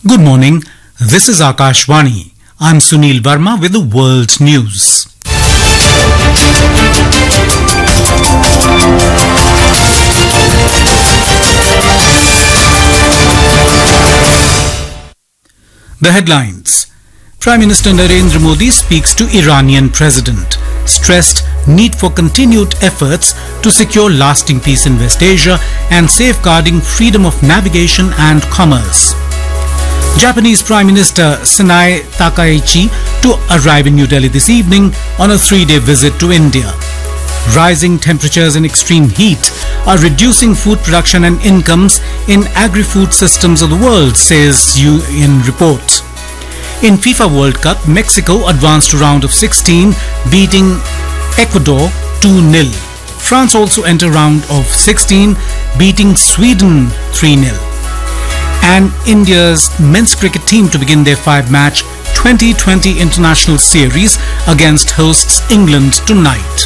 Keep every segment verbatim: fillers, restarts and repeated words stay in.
Good morning. This is Akashvani. I'm Sunil Verma with the world news. The headlines. Prime Minister Narendra Modi speaks to Iranian President, stressed need for continued efforts to secure lasting peace in West Asia and safeguarding freedom of navigation and commerce. Japanese Prime Minister Sanae Takaichi to arrive in New Delhi this evening on a three-day visit to India. Rising temperatures and extreme heat are reducing food production and incomes in agri-food systems of the world, says U N report. In FIFA World Cup, Mexico advanced to round of sixteen, beating Ecuador two nil. France also entered round of sixteen, beating Sweden three nil. And India's men's cricket team to begin their five-match twenty twenty international series against hosts England tonight.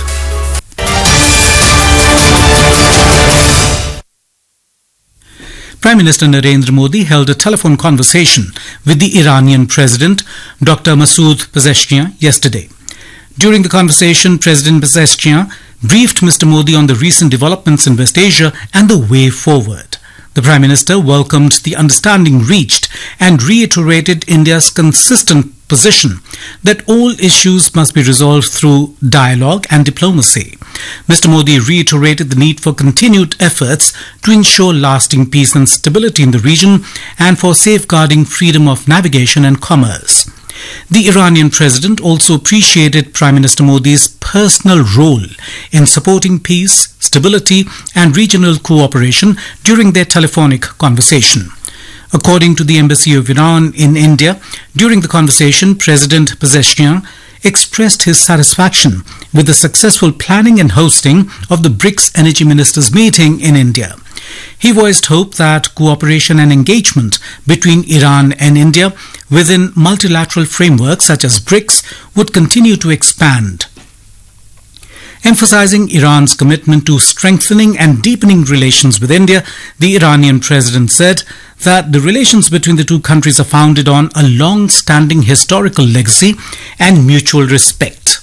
Prime Minister Narendra Modi held a telephone conversation with the Iranian President, Doctor Masoud Pezeshkian, yesterday. During the conversation, President Pezeshkian briefed Mister Modi on the recent developments in West Asia and the way forward. The Prime Minister welcomed the understanding reached and reiterated India's consistent position that all issues must be resolved through dialogue and diplomacy. Mister Modi reiterated the need for continued efforts to ensure lasting peace and stability in the region and for safeguarding freedom of navigation and commerce. The Iranian president also appreciated Prime Minister Modi's personal role in supporting peace, stability and regional cooperation during their telephonic conversation. According to the Embassy of Iran in India, during the conversation, President Pezeshkian expressed his satisfaction with the successful planning and hosting of the BRICS Energy Ministers meeting in India. He voiced hope that cooperation and engagement between Iran and India within multilateral frameworks such as BRICS would continue to expand. Emphasizing Iran's commitment to strengthening and deepening relations with India, the Iranian president said that the relations between the two countries are founded on a long-standing historical legacy and mutual respect.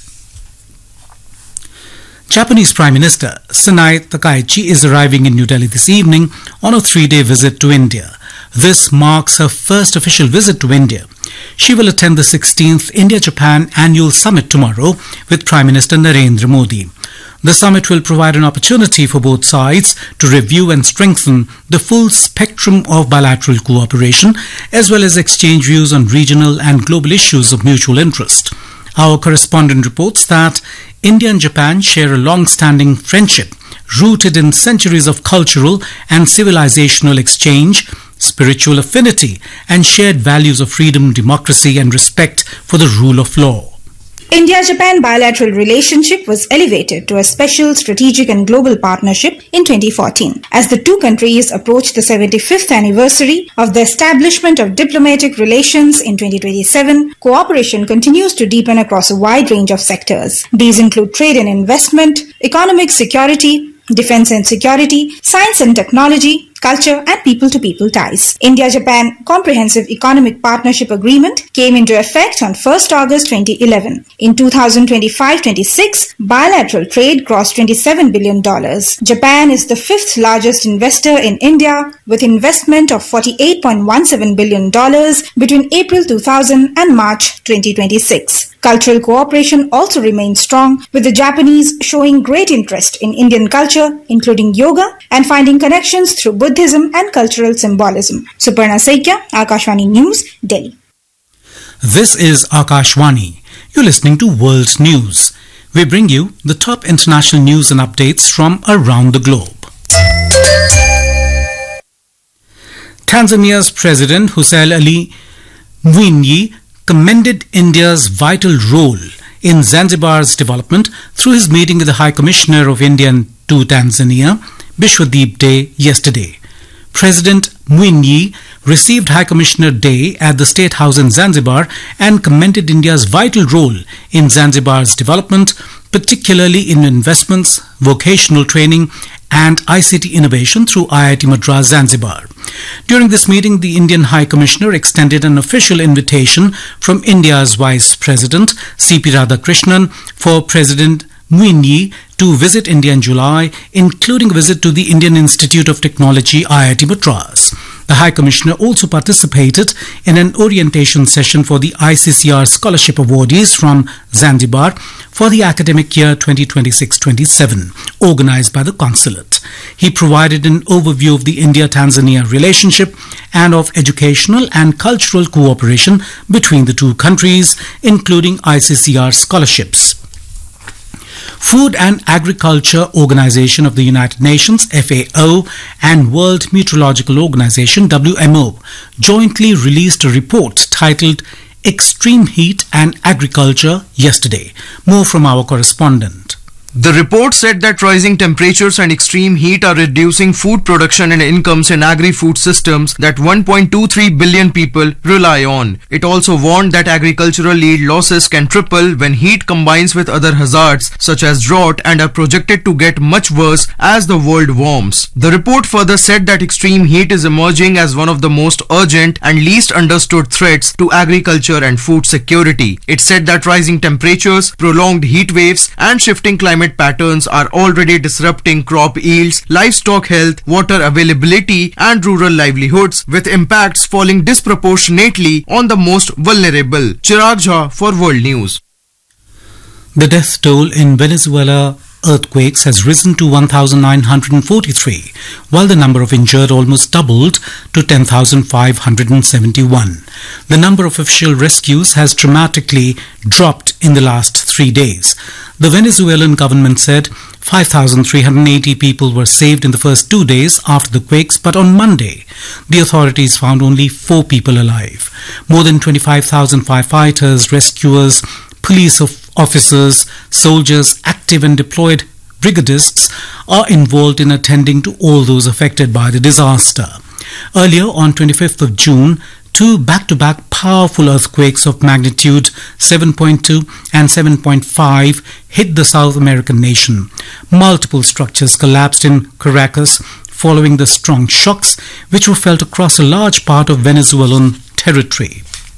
Japanese Prime Minister Sanae Takaichi is arriving in New Delhi this evening on a three-day visit to India. This marks her first official visit to India. She will attend the sixteenth India-Japan Annual Summit tomorrow with Prime Minister Narendra Modi. The summit will provide an opportunity for both sides to review and strengthen the full spectrum of bilateral cooperation, as well as exchange views on regional and global issues of mutual interest. Our correspondent reports that India and Japan share a long-standing friendship rooted in centuries of cultural and civilizational exchange, spiritual affinity, and shared values of freedom, democracy, and respect for the rule of law. India-Japan bilateral relationship was elevated to a special strategic and global partnership in twenty fourteen. As the two countries approach the seventy-fifth anniversary of the establishment of diplomatic relations in twenty twenty-seven, cooperation continues to deepen across a wide range of sectors. These include trade and investment, economic security, defense and security, science and technology, culture and people-to-people ties. India-Japan Comprehensive Economic Partnership Agreement came into effect on first August twenty eleven. In two thousand twenty-five twenty-six, bilateral trade crossed twenty-seven billion dollars. Japan is the fifth largest investor in India with investment of forty-eight point one seven billion dollars between April two thousand and March twenty twenty-six. Cultural cooperation also remains strong, with the Japanese showing great interest in Indian culture, including yoga, and finding connections through Buddhism and cultural symbolism. Suparna Saikya, Akashvani News, Delhi. This is Akashvani. You're listening to World News. We bring you the top international news and updates from around the globe. Tanzania's President Hussein Ali Mwinyi commended India's vital role in Zanzibar's development through his meeting with the High Commissioner of India to Tanzania, Bishwadeep Dey, yesterday. President Mwinyi received High Commissioner Dey at the State House in Zanzibar and commended India's vital role in Zanzibar's development, particularly in investments, vocational training and I C T innovation through I I T Madras Zanzibar. During this meeting, the Indian High Commissioner extended an official invitation from India's Vice President C P Radhakrishnan for President Moon Jae to visit India in July, including a visit to the Indian Institute of Technology I I T Madras. The High Commissioner also participated in an orientation session for the I C C R Scholarship Awardees from Zanzibar for the academic year twenty twenty-six twenty-seven, organized by the consulate. He provided an overview of the India-Tanzania relationship and of educational and cultural cooperation between the two countries, including I C C R scholarships. Food and Agriculture Organization of the United Nations, F A O, and World Meteorological Organization, W M O, jointly released a report titled Extreme Heat and Agriculture yesterday. More from our correspondent. The report said that rising temperatures and extreme heat are reducing food production and incomes in agri-food systems that one point two three billion people rely on. It also warned that agricultural yield losses can triple when heat combines with other hazards such as drought and are projected to get much worse as the world warms. The report further said that extreme heat is emerging as one of the most urgent and least understood threats to agriculture and food security. It said that rising temperatures, prolonged heat waves, and shifting climate patterns are already disrupting crop yields, livestock health, water availability, and rural livelihoods, with impacts falling disproportionately on the most vulnerable. Chirag Jha for World News. The death toll in Venezuela earthquakes has risen to one thousand nine hundred forty-three, while the number of injured almost doubled to ten thousand five hundred seventy-one. The number of official rescues has dramatically dropped in the last three days. The Venezuelan government said five thousand three hundred eighty people were saved in the first two days after the quakes, but on Monday, the authorities found only four people alive. More than twenty-five thousand firefighters, rescuers, police officers, soldiers, active and deployed brigadists are involved in attending to all those affected by the disaster. Earlier, on twenty-fifth of June, two back-to-back powerful earthquakes of magnitude seven point two and seven point five hit the South American nation. Multiple structures collapsed in Caracas following the strong shocks, which were felt across a large part of Venezuelan territory.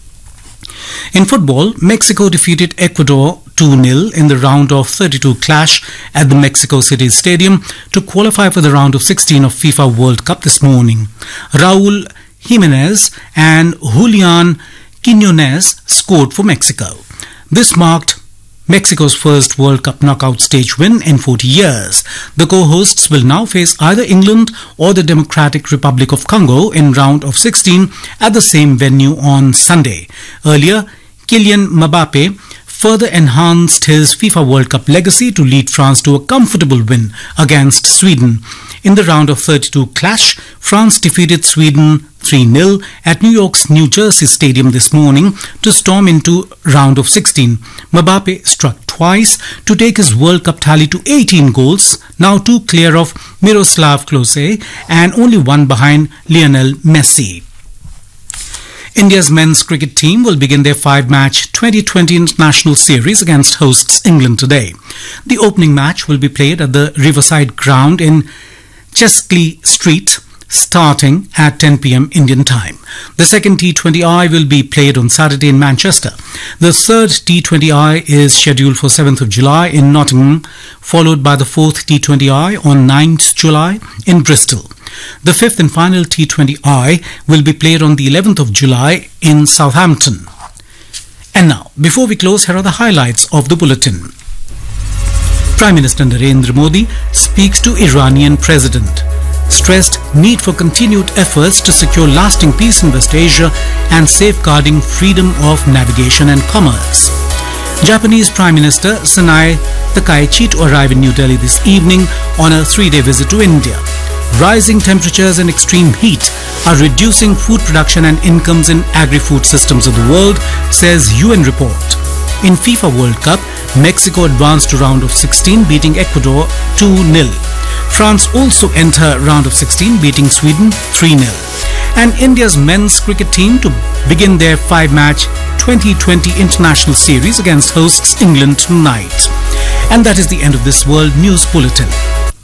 In football, Mexico defeated Ecuador two nil in the round of thirty-two clash at the Mexico City Stadium to qualify for the round of sixteen of FIFA World Cup this morning. Raul Jimenez and Julian Quinones scored for Mexico. This marked Mexico's first World Cup knockout stage win in forty years. The co-hosts will now face either England or the Democratic Republic of Congo in round of sixteen at the same venue on Sunday. Earlier, Kylian Mbappe further enhanced his FIFA World Cup legacy to lead France to a comfortable win against Sweden. In the round of thirty-two clash, France defeated Sweden three nil at New York's New Jersey Stadium this morning to storm into round of sixteen. Mbappe struck twice to take his World Cup tally to eighteen goals, now two clear of Miroslav Klose and only one behind Lionel Messi. India's men's cricket team will begin their five-match twenty twenty international series against hosts England today. The opening match will be played at the Riverside Ground in Cheskley Street, starting at ten p m Indian time. The second T twenty I will be played on Saturday in Manchester. The third T twenty I is scheduled for seventh of July in Nottingham, followed by the fourth T twenty I on ninth of July in Bristol. The fifth and final T twenty I will be played on the eleventh of July in Southampton. And now, before we close, here are the highlights of the bulletin. Prime Minister Narendra Modi speaks to Iranian President, stressed need for continued efforts to secure lasting peace in West Asia and safeguarding freedom of navigation and commerce. Japanese Prime Minister Sanae Takaichi to arrive in New Delhi this evening on a three-day visit to India. Rising temperatures and extreme heat are reducing food production and incomes in agri-food systems of the world, says U N report. In FIFA World Cup, Mexico advanced to round of sixteen, beating Ecuador two nil. France also enter round of sixteen, beating Sweden three nil. And India's men's cricket team to begin their five-match twenty twenty international series against hosts England tonight. And that is the end of this World News Bulletin.